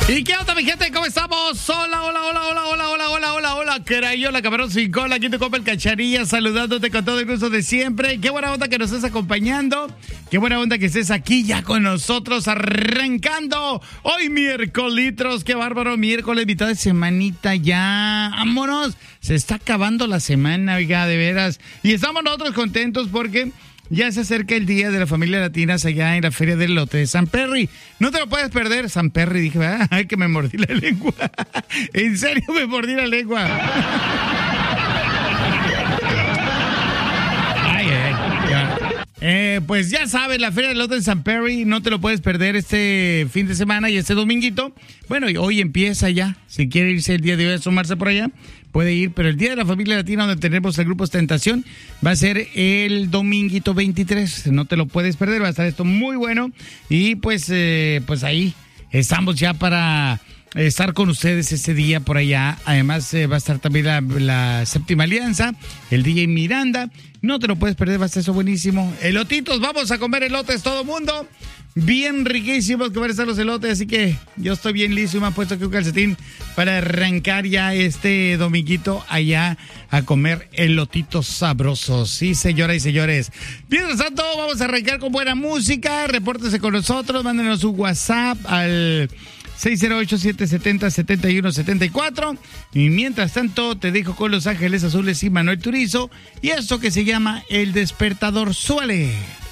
¿Y qué onda, mi gente? ¿Cómo estamos? Hola, hola, hola, hola, hola, hola, hola, hola, hola, crayola, camarón sin cola, aquí te copa el Cacharilla, saludándote con todo el gusto de siempre. Qué buena onda que nos estés acompañando, qué buena onda que estés aquí ya con nosotros, arrancando hoy miércoles, qué bárbaro, miércoles, mitad de semanita ya, vámonos, se está acabando la semana, oiga, de veras, y estamos nosotros contentos porque ya se acerca el Día de la Familia Latina allá en la Feria del Elote de San Perry. No te lo puedes perder, San Perry. Dije, ay, que me mordí la lengua. En serio, me mordí la lengua. Ay, ya. Pues ya sabes, la Feria del Elote de San Perry, no te lo puedes perder este fin de semana y este dominguito. Bueno, y hoy empieza ya. Si quiere irse el día de hoy a asomarse por allá, puede ir, pero el Día de la Familia Latina, donde tenemos el Grupo Tentación, va a ser el dominguito 23. No te lo puedes perder, va a estar esto muy bueno. Y pues ahí estamos ya para estar con ustedes ese día por allá. Además va a estar también la Séptima Alianza, el DJ Miranda. No te lo puedes perder, va a estar eso buenísimo. Elotitos, vamos a comer elotes todo mundo. Bien riquísimos que van a estar los elotes, así que yo estoy bien listo y me han puesto aquí un calcetín para arrancar ya este dominguito allá a comer elotitos sabrosos. Sí, señoras y señores. Mientras tanto, vamos a arrancar con buena música. Repórtese con nosotros, mándenos un WhatsApp al 608-770-7174. Y mientras tanto, te dejo con Los Ángeles Azules y Manuel Turizo y esto que se llama El Despertador. Suele.